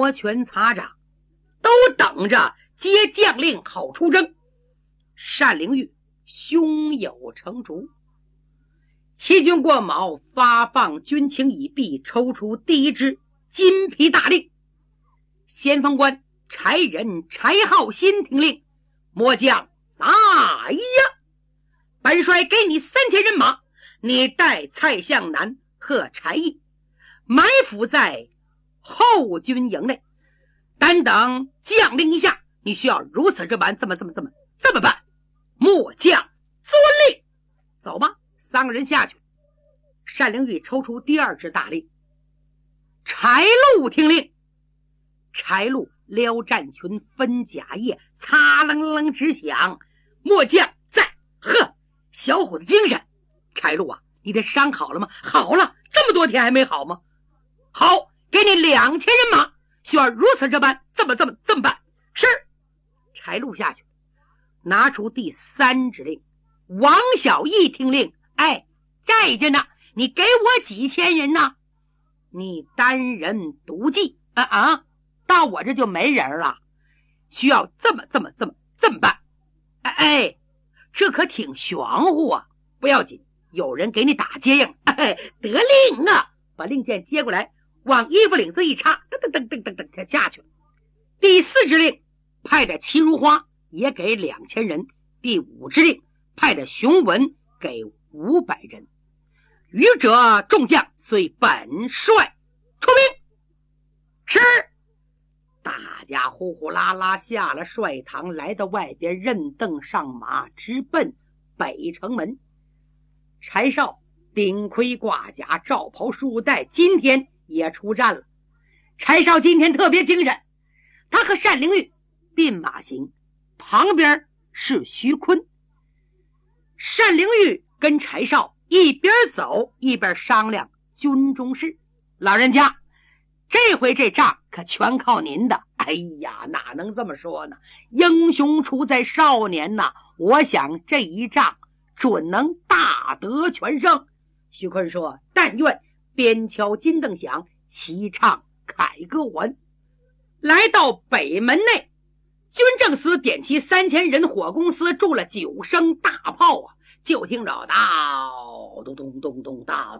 摩拳擦掌，都等着接将令好出征。单灵玉胸有成竹，齐军过卯，发放军情已毕，抽出第一支金批大令。先锋官柴人柴浩新听令，末将在呀！本帅给你3000人马，你带蔡向南和柴毅埋伏在后军营内，单等将令一下，你需要如此这般这么办。末将遵令。走吧，3个人下去。单灵玉抽出第2支大令。柴禄听令。柴禄撩战裙，分甲叶，擦楞楞直响。末将在。呵，小伙子精神。柴禄啊，你的伤好了吗？好了，这么多天还没好吗？好，给你2000人马，需要如此这般这么办。是。柴禄下去，拿出第3支令。王小义听令。哎，在着呢，你给我几千人呢？你单人独骑到我这就没人了，需要这么办。哎，这可挺玄乎啊。不要紧，有人给你打接应。得令啊，把令箭接过来，往衣服领子一插，噔下去了。第4支令派的齐如花也给2000人。第5支令派的熊文给500人。余者众将随本帅出兵。是。大家呼呼啦啦下了帅堂，来到外边，认凳上马，直奔北城门。柴少顶盔挂甲，罩袍束带，今天也出战了。柴少今天特别精神，他和单灵玉并马行，旁边是徐坤。单灵玉跟柴少一边走一边商量军中事。老人家，这回这仗可全靠您的。哎呀，哪能这么说呢？英雄出在少年呐！我想这一仗准能大得全胜。徐坤说：但愿边敲金镫响，齐唱凯歌还。来到北门内，军政司点齐3000人火攻司，筑了9声大炮啊！就听着到咚咚咚咚到，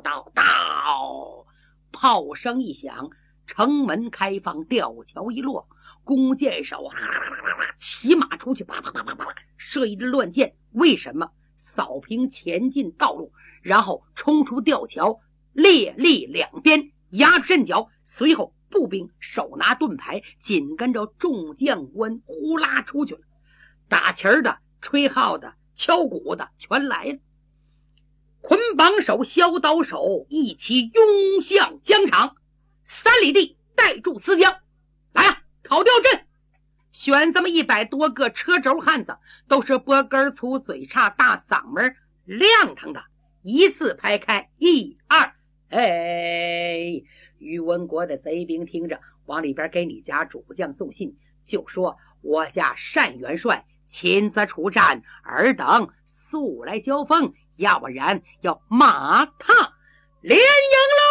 炮声一响，城门开放，吊桥一落，弓箭手骑马出去，啪射一支乱箭。为什么？扫平前进道路，然后冲出吊桥，列立两边，压住阵脚。随后步兵手拿盾牌，紧跟着众将官呼啦出去了。打旗儿的、吹号的、敲鼓的全来了。捆绑手、削刀手一起拥向疆场。3里地带住思江，来啊，讨吊阵！选这么100多个车轴汉子，都是脖根粗、嘴叉、大嗓门亮堂的，一字排开，1、2，哎！宇文国的贼兵听着，往里边给你家主将送信，就说我家单元帅亲自出战，尔等速来交锋，要不然要马踏连营喽！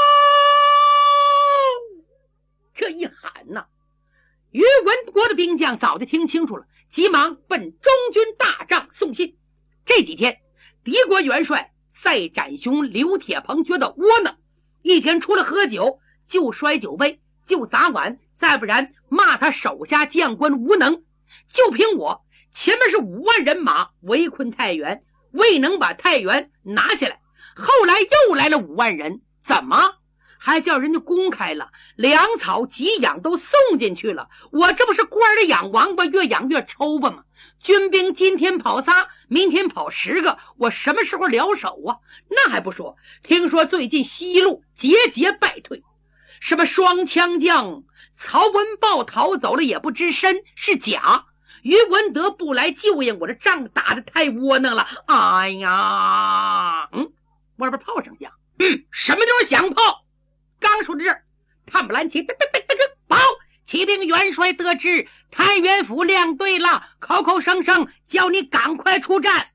这一喊呐，宇文国的兵将早就听清楚了，急忙奔中军大帐送信。这几天敌国元帅赛展雄刘铁鹏觉得窝囊，一天除了喝酒就摔酒杯，就砸碗，再不然骂他手下将官无能。就凭我前面是5万人马围困太原，未能把太原拿下来，后来又来了5万人，怎么还叫人家公开了，粮草给养都送进去了？我这不是官儿养王八，越养越抽吧吗？军兵今天跑3，明天跑10个，我什么时候了手啊？那还不说，听说最近西路节节败退，什么双枪将曹文豹逃走了，也不知真是假。于文德不来救应，我这仗打得太窝囊了。哎呀，外边炮声响，什么就是响炮？刚说到这儿，探不兰旗报，启禀元帅得知太原府亮队了，口口声声叫你赶快出战。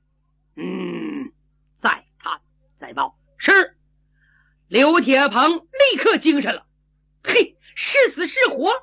再探再报。是。刘铁鹏立刻精神了，嘿，是死是活